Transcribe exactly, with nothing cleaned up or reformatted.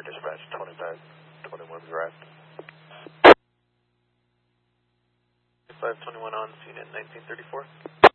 dispatch, twenty-five twenty-one direct. five twenty-one on, scene at nineteen thirty-four.